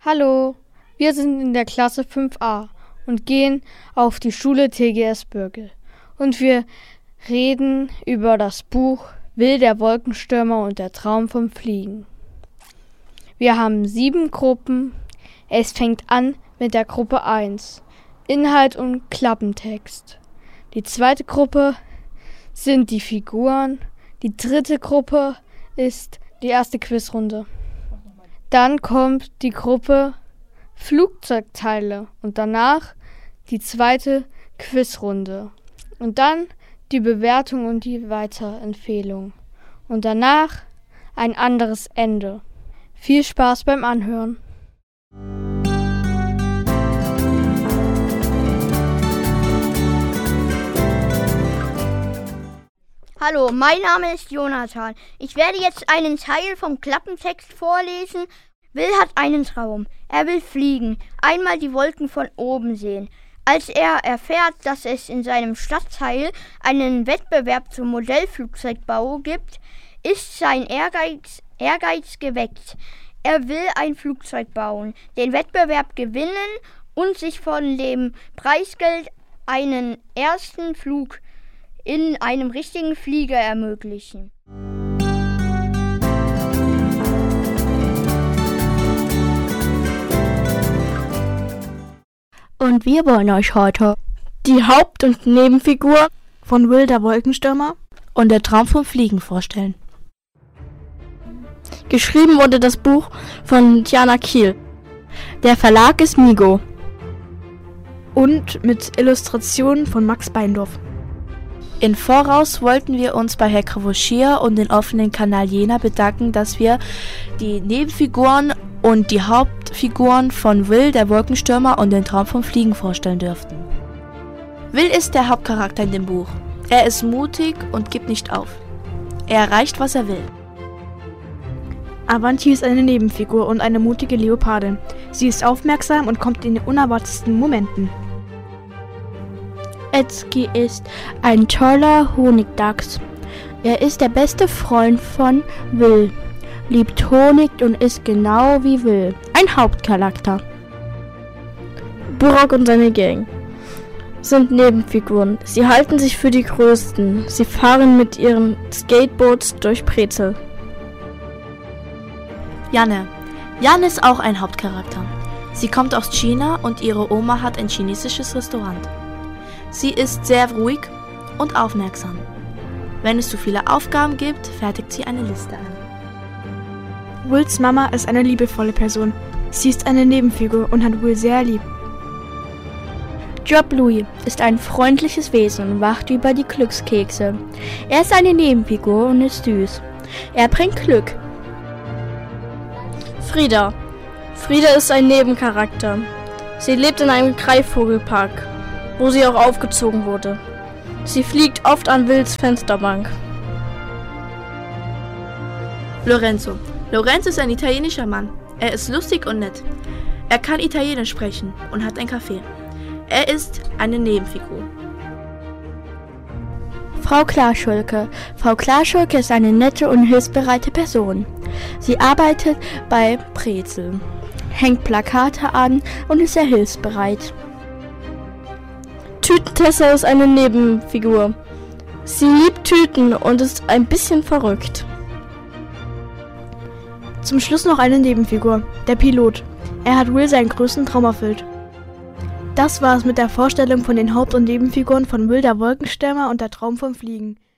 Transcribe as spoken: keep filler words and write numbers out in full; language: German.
Hallo, wir sind in der Klasse fünf a und gehen auf die Schule T G S Bürgel. Und wir reden über das Buch Will, der Wolkenstürmer und der Traum vom Fliegen. Wir haben sieben Gruppen. Es fängt an mit der Gruppe eins, Inhalt und Klappentext. Die zweite Gruppe sind die Figuren. Die dritte Gruppe ist die erste Quizrunde. Dann kommt die Gruppe Flugzeugteile und danach die zweite Quizrunde. Und dann die Bewertung und die Weiterempfehlung. Und danach ein anderes Ende. Viel Spaß beim Anhören. Hallo, mein Name ist Jonathan. Ich werde jetzt einen Teil vom Klappentext vorlesen. Will hat einen Traum. Er will fliegen, einmal die Wolken von oben sehen. Als er erfährt, dass es in seinem Stadtteil einen Wettbewerb zum Modellflugzeugbau gibt, ist sein Ehrgeiz, Ehrgeiz geweckt. Er will ein Flugzeug bauen, den Wettbewerb gewinnen und sich von dem Preisgeld einen ersten Flug in einem richtigen Flieger ermöglichen. Und wir wollen euch heute die Haupt- und Nebenfigur von Will, der Wolkenstürmer und der Traum vom Fliegen vorstellen. Geschrieben wurde das Buch von Diana Kiel. Der Verlag ist Migo. Und mit Illustrationen von Max Beindorf. Im Voraus wollten wir uns bei Herr Kravochier und den offenen Kanal Jena bedanken, dass wir die Nebenfiguren und die Hauptfiguren von Will, der Wolkenstürmer und den Traum vom Fliegen vorstellen dürften. Will ist der Hauptcharakter in dem Buch. Er ist mutig und gibt nicht auf. Er erreicht, was er will. Avanti ist eine Nebenfigur und eine mutige Leopardin. Sie ist aufmerksam und kommt in den unerwartetsten Momenten. Etzki ist ein toller Honigdachs. Er ist der beste Freund von Will, liebt Honig und ist genau wie Will. Ein Hauptcharakter. Burak und seine Gang sind Nebenfiguren. Sie halten sich für die Größten. Sie fahren mit ihren Skateboards durch Brezel. Janne. Janne ist auch ein Hauptcharakter. Sie kommt aus China und ihre Oma hat ein chinesisches Restaurant. Sie ist sehr ruhig und aufmerksam. Wenn es zu viele Aufgaben gibt, fertigt sie eine Liste an. Wills Mama ist eine liebevolle Person. Sie ist eine Nebenfigur und hat Will sehr lieb. Job Louis ist ein freundliches Wesen und wacht über die Glückskekse. Er ist eine Nebenfigur und ist süß. Er bringt Glück. Frieda. Frieda ist ein Nebencharakter. Sie lebt in einem Greifvogelpark, wo sie auch aufgezogen wurde. Sie fliegt oft an Wills Fensterbank. Lorenzo. Lorenzo ist ein italienischer Mann. Er ist lustig und nett. Er kann Italienisch sprechen und hat ein Café. Er ist eine Nebenfigur. Frau Klarschulke. Frau Klarschulke ist eine nette und hilfsbereite Person. Sie arbeitet bei Brezel, hängt Plakate an und ist sehr hilfsbereit. Tütentessa ist eine Nebenfigur. Sie liebt Tüten und ist ein bisschen verrückt. Zum Schluss noch eine Nebenfigur, der Pilot. Er hat Will seinen größten Traum erfüllt. Das war es mit der Vorstellung von den Haupt- und Nebenfiguren von Will, der Wolkenstürmer und der Traum vom Fliegen.